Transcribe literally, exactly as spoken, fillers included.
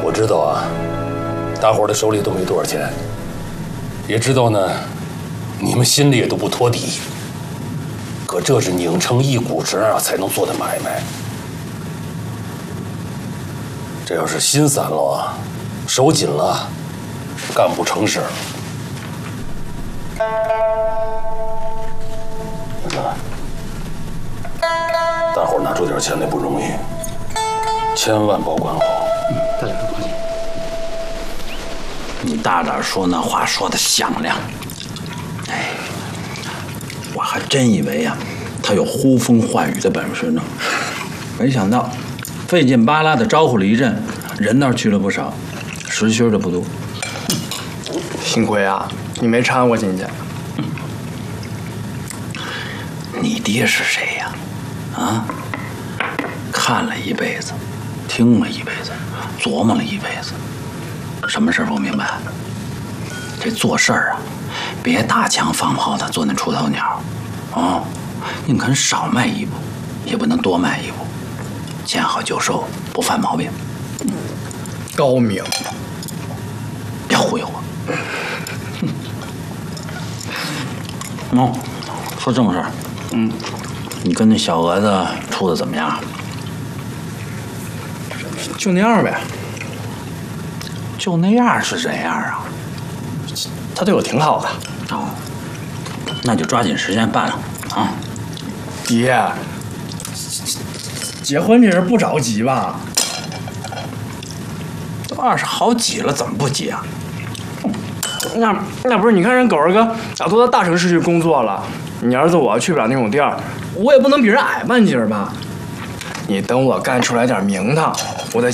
我知道啊，大伙儿的手里都没多少钱，也知道呢，你们心里也都不托底。可这是拧成一股绳啊才能做的买卖。这要是心散了啊，手紧了，干不成事儿。你看，大伙儿拿出点钱来不容易，千万保管好。 嗯，大点声，快点。你大点说，那话说的响亮。哎，我还真以为呀、啊，他有呼风唤雨的本事呢，没想到费劲巴拉的招呼了一阵，人倒是去了不少，实心的不多。 幸亏啊，你没掺和进去。 你爹是谁呀？啊，看了一辈子，听了一辈子，琢磨了一辈子，什么事儿不明白？这做事儿啊，别打枪放炮的做那出头鸟，啊，宁肯少迈一步，也不能多迈一步，见好就收，不犯毛病。 高明， 别忽悠我。哦，说正事儿。嗯，你跟那小蛾子处的怎么样？ 就那样呗。 就那样是怎样啊？ 他对我挺好的。 哦，那就抓紧时间办了啊！ 爹，结婚这事不着急吧？ 都二十好几了，怎么不急啊？ 那那不是？你看人狗儿哥啊，都到大城市去工作了。你儿子我去不了那种地儿，我也不能比人矮半截儿吧？你等我干出来点名堂，我再